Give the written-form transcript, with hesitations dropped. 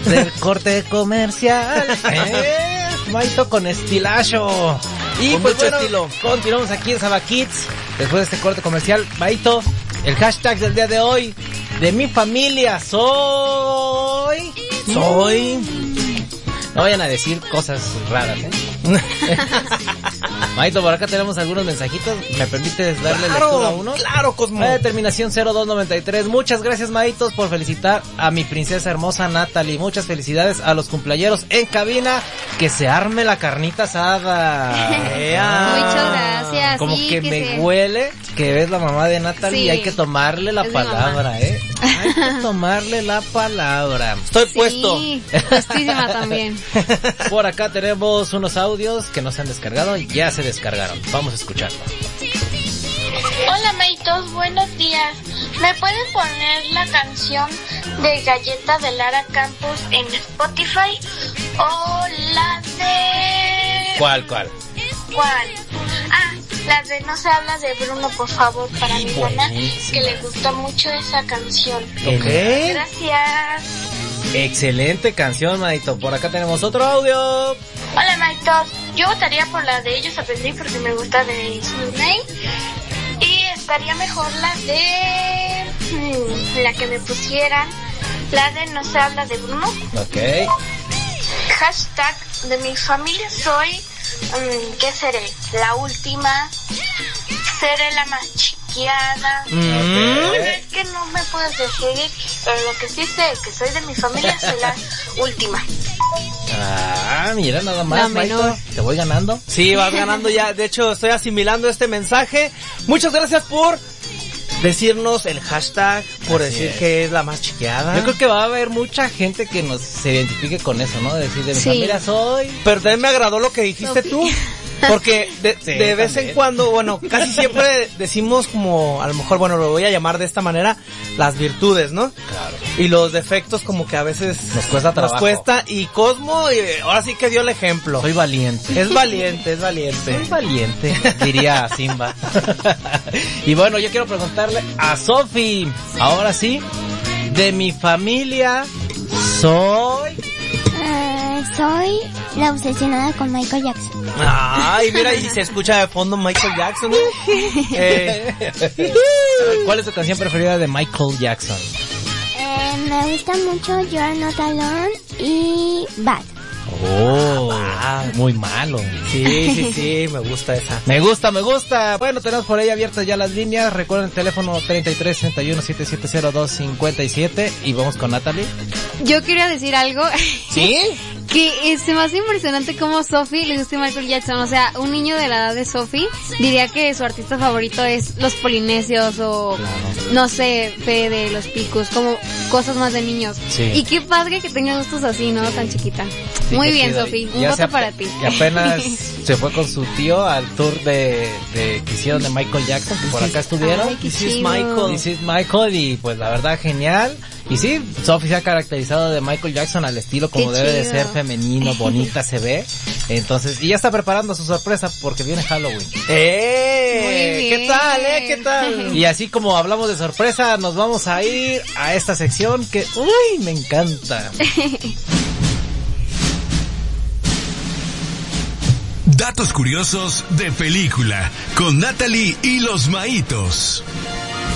del corte comercial. Maito con estilacho. Y con pues mucho bueno, estilo. Continuamos aquí en Saba Kids. Después de este corte comercial, Maito, el hashtag del día de hoy, de mi familia soy. No vayan a decir cosas raras, Maito, por acá tenemos algunos mensajitos. ¿Me permites darle lectura a uno? Claro, Cosmo. Terminación 0293. Muchas gracias, Maitos, por felicitar a mi princesa hermosa Natalie. Muchas felicidades a los cumpleañeros en cabina. Que se arme la carnita asada. Muchas gracias. Como sí, que me huele que es la mamá de Natalie y hay que tomarle la palabra, Hay que tomarle la palabra. Estoy puesto. Puestísima también. Por acá tenemos unos audios que no se han descargado y ya se descargaron. Vamos a escucharlo. Hola, Maitos, buenos días. ¿Me pueden poner la canción de Galleta de Lara Campos en Spotify? ¿O la de... ¿Cuál? La de No se habla de Bruno, por favor, para mi hermana, que le gustó mucho esa canción. Ok. Gracias. Excelente canción, Maito. Por acá tenemos otro audio. Hola, Maitos. Yo votaría por la de Ellos Aprendí porque me gusta de Disney. Y estaría mejor la de... la que me pusieran. La de No se habla de Bruno. Ok. Hashtag de mi familia soy... ¿qué seré? La última. Seré la más chiqueada. Es que no me puedes decir, pero lo que sí sé es que soy de mi familia, soy la última. Mira, nada más, Maito. Te voy ganando. Sí, vas ganando ya. De hecho, estoy asimilando este mensaje. Muchas gracias por decirnos el hashtag, por decir que es la más chiqueada. Yo creo que va a haber mucha gente que se identifique con eso, ¿no? De decir, de mi familia soy. Pero también me agradó lo que dijiste tú. Porque de vez en cuando, bueno, casi siempre decimos como, a lo mejor, bueno, lo voy a llamar de esta manera, las virtudes, ¿no? Claro. Y los defectos como que a veces nos cuesta trabajo. Nos cuesta, y Cosmo, ahora sí que dio el ejemplo. Soy valiente. Es valiente. Soy valiente, diría Simba. Y bueno, yo quiero preguntarle a Sofi, ahora sí, de mi familia soy... soy la obsesionada con Michael Jackson. Ay, mira, y se escucha de fondo Michael Jackson, ¿no? ¿Cuál es tu canción preferida de Michael Jackson? Me gusta mucho You're Not Alone y Bad. Muy malo. Sí, me gusta esa. Me gusta. Bueno, tenemos por ahí abiertas ya las líneas. Recuerden el teléfono 3361-770257 y vamos con Natalie. Yo quería decir algo. ¿Sí? Que se me hace impresionante cómo Sophie le gusta Michael Jackson. O sea, un niño de la edad de Sophie diría que su artista favorito es Los Polinesios o, no sé, Fede, Los Picos, como cosas más de niños. Sí. Y qué padre que tenga gustos así, ¿no? Tan chiquita. Sí, muy bien, Sophie. Un voto para ti. Y apenas se fue con su tío al tour que hicieron de Michael Jackson, que por acá estuvieron. This is Michael. Y pues la verdad, genial. Y sí, Sophie se ha caracterizado de Michael Jackson al estilo como debe de ser, femenino, bonita se ve. Entonces, y ya está preparando su sorpresa porque viene Halloween. ¿Qué tal, qué tal? Y así como hablamos de sorpresa, nos vamos a ir a esta sección que, me encanta. Datos curiosos de película con Natalie y los Maitos.